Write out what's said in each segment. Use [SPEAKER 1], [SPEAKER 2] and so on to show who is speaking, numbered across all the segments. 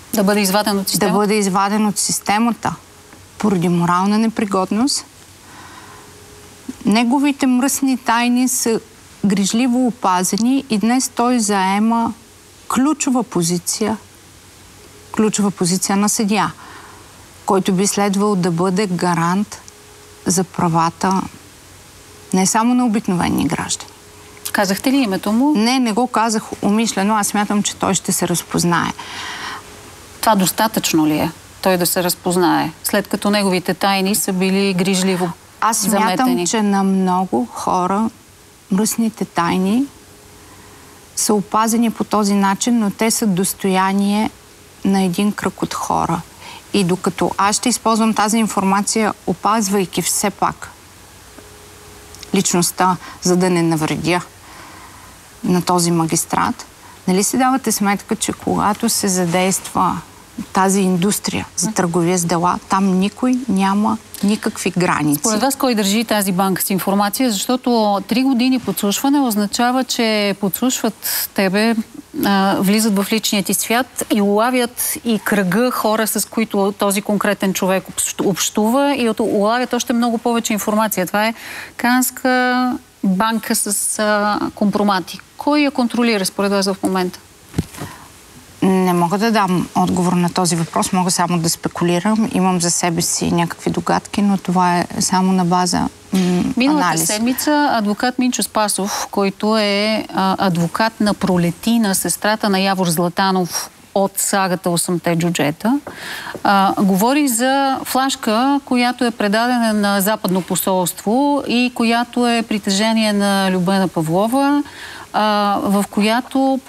[SPEAKER 1] Да бъде изваден от системата?
[SPEAKER 2] Да бъде изваден от системата поради морална непригодност. Неговите мръсни тайни са грижливо опазени и днес той заема ключова позиция на съдия, който би следвал да бъде гарант за правата не само на обикновени граждани.
[SPEAKER 1] Казахте ли името му?
[SPEAKER 2] Не го казах умишлено. Аз смятам, че той ще се разпознае.
[SPEAKER 1] Това достатъчно ли е? Той да се разпознае, след като неговите тайни са били грижливо
[SPEAKER 2] Аз смятам,
[SPEAKER 1] заметени?
[SPEAKER 2] че на много хора мръсните тайни са опазени по този начин, но те са достояние на един кръг от хора. И докато аз ще използвам тази информация, опазвайки все пак личността, за да не навредя на този магистрат, нали си давате сметка, че когато се задейства тази индустрия за търговия с дела, там никой няма никакви граници.
[SPEAKER 1] Според вас кой държи тази банка с информация? Защото 3 години подслушване означава, че подслушват тебе, влизат в личния ти свят и улавят и кръга хора, с които този конкретен човек общува, и улавят още много повече информация. Това е канадска банка с компромати. Кой я контролира според вас в момента?
[SPEAKER 2] Не мога да дам отговор на този въпрос, мога само да спекулирам. Имам за себе си някакви догадки, но това е само на база
[SPEAKER 1] Миналата седмица адвокат Минчо Спасов, който е адвокат на Пролетина, сестрата на Явор Златанов от сагата 8-те джуджета, говори за флашка, която е предадена на Западно посолство и която е притежение на Любена Павлова, в която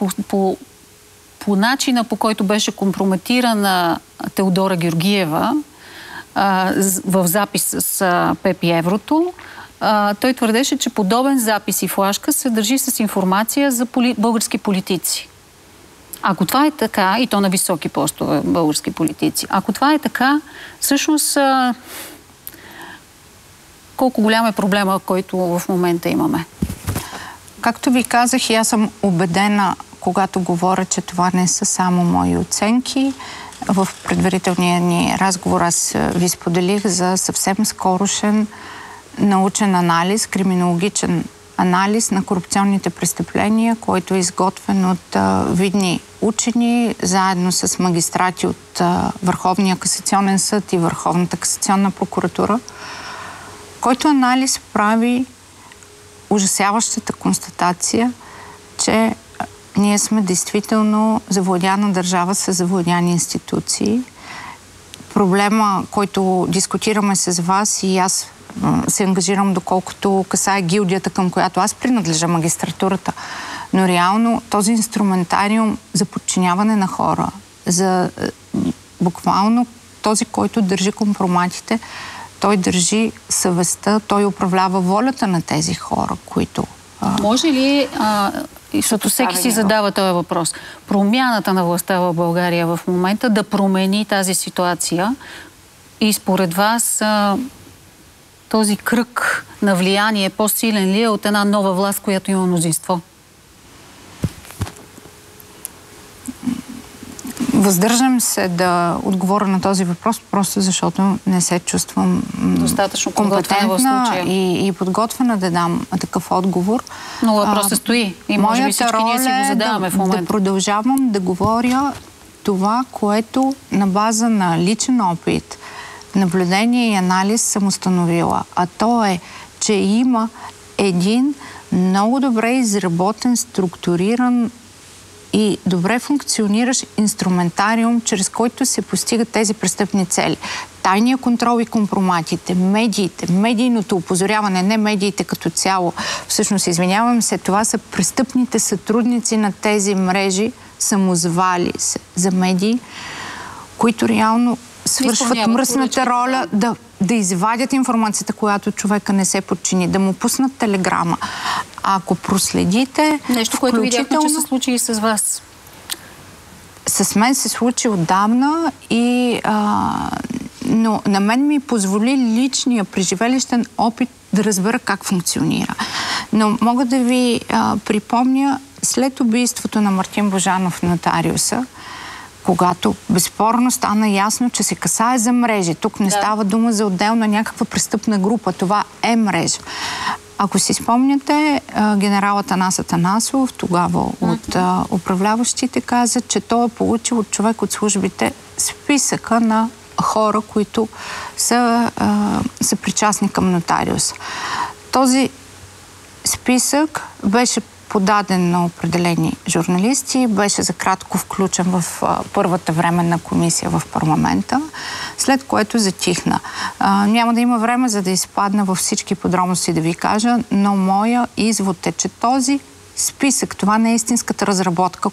[SPEAKER 1] по начина, по който беше компрометирана Теодора Георгиева в запис с Пепи Еврото, той твърдеше, че подобен запис и флашка се държи с информация за български политици. Ако това е така, и то на високи постове български политици, ако това е така, всъщност колко голям е проблема, който в момента имаме?
[SPEAKER 2] Както ви казах, и аз съм убедена, когато говоря, че това не са само мои оценки. В предварителния ни разговор аз ви споделих за съвсем скорошен научен анализ, криминологичен анализ на корупционните престъпления, който е изготвен от видни учени, заедно с магистрати от Върховния касационен съд и Върховната касационна прокуратура, който анализ прави ужасяващата констатация, че ние сме действително завладяна държава с завладяни институции. Проблема, който дискутираме с вас, и аз се ангажирам, доколкото касае гилдията, към която аз принадлежа, магистратурата, но реално този инструментариум за подчиняване на хора, за буквално този, който държи компроматите, той държи съвестта, той управлява волята на тези хора, които...
[SPEAKER 1] Може ли, защото всеки си задава този въпрос, промяната на властта в България в момента да промени тази ситуация и според вас този кръг на влияние по-силен ли е от една нова власт, която има мнозинство?
[SPEAKER 2] Въздържам се да отговоря на този въпрос, просто защото не се чувствам
[SPEAKER 1] достатъчно компетентна
[SPEAKER 2] и подготвена да дам такъв отговор.
[SPEAKER 1] Но въпросът стои и може би всички ние си го задаваме в момента.
[SPEAKER 2] Да продължавам да говоря това, което на база на личен опит, наблюдение и анализ съм установила. А то е, че има един много добре изработен, структуриран и добре функциониращ инструментариум, чрез който се постигат тези престъпни цели. Тайния контрол и компроматите, медиите, медийното опозоряване, не медиите като цяло. Всъщност, извинявам се, това са престъпните сътрудници на тези мрежи, самозвали се за медии, които реално свършват мръсната роля да извадят информацията, която човека не се подчини, да му пуснат телеграма. Ако проследите...
[SPEAKER 1] Нещо, което видяхме, че се случи и с вас.
[SPEAKER 2] С мен се случи отдавна, но на мен ми позволи личния преживелищен опит да разбера как функционира. Но мога да ви припомня, след убийството на Мартин Божанов, нотариуса, когато безспорно стана ясно, че се касае за мрежи. Тук не става дума за отделна някаква престъпна група. Това е мрежа. Ако си спомняте, генерал Атанас Атанасов, тогава от управляващите, каза, че той е получил от човек от службите списъка на хора, които са причастни към нотариус. Този списък беше подаден на определени журналисти, беше за кратко включен в първата временна комисия в парламента, след което затихна. Няма да има време, за да изпадна във всички подробности да ви кажа, но моя извод е, че този списък, това не е истинската разработка,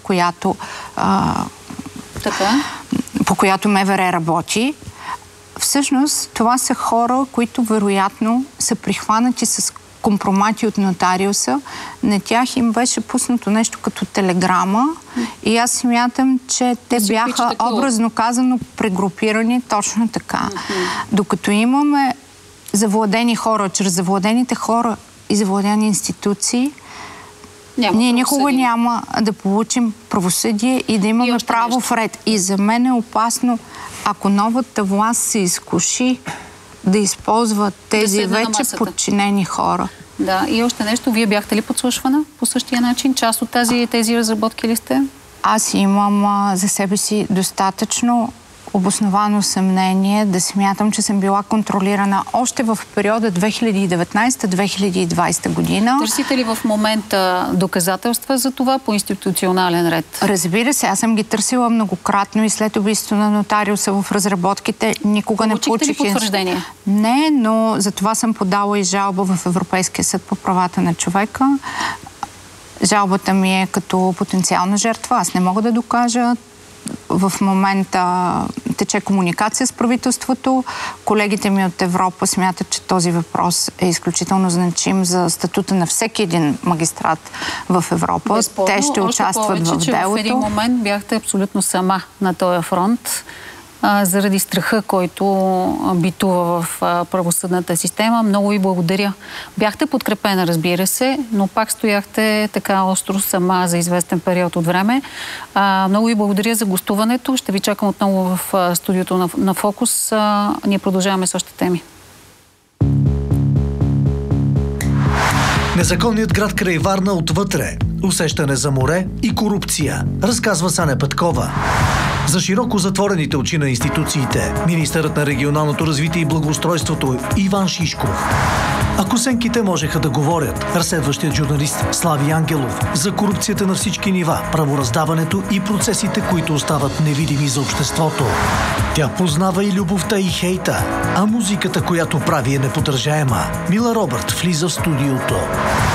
[SPEAKER 2] по която МВР работи. Всъщност, това са хора, които вероятно са прихванати с компромати от нотариуса. На тях им беше пуснато нещо като телеграма и аз смятам, че те бяха образно казано прегрупирани точно така. Докато имаме завладени хора, чрез завладените хора и завладени институции, ние никога няма да получим правосъдие и да имаме право в ред. И за мен е опасно, ако новата власт се изкуши да използва тези вече подчинени хора.
[SPEAKER 1] Да, и още нещо. Вие бяхте ли подслушвана по същия начин? Част от тези разработки ли сте?
[SPEAKER 2] Аз имам за себе си достатъчно обосновано съмнение да смятам, че съм била контролирана още в периода 2019-2020 година.
[SPEAKER 1] Търсите ли в момента доказателства за това по институционален ред?
[SPEAKER 2] Разбира се, аз съм ги търсила многократно и след убийството на нотариуса в разработките никога не получих...
[SPEAKER 1] Получихте ли потвърждение?
[SPEAKER 2] Не, но за това съм подала и жалба в Европейския съд по правата на човека. Жалбата ми е като потенциална жертва. Аз не мога да докажа. В момента тече комуникация с правителството. Колегите ми от Европа смятат, че този въпрос е изключително значим за статута на всеки един магистрат в Европа.
[SPEAKER 1] Безспорно,
[SPEAKER 2] те ще участват в делото.
[SPEAKER 1] В един момент бяхте абсолютно сама на този фронт, заради страха, който битува в правосъдната система. Много ви благодаря. Бяхте подкрепена, разбира се, но пак стояхте така остро сама за известен период от време. Много ви благодаря за гостуването. Ще ви чакам отново в студиото на Фокус. Ние продължаваме с още теми.
[SPEAKER 3] Незаконният град край Варна отвътре. Усещане за море и корупция. Разказва Саня Петкова. За широко затворените очи на институциите, министърът на регионалното развитие и благоустройството Иван Шишков. Ако сенките можеха да говорят, разследващият журналист Слави Ангелов за корупцията на всички нива, правораздаването и процесите, които остават невидими за обществото. Тя познава и любовта, и хейта, а музиката, която прави, е неподражаема. Мила Робърт влиза в студиото.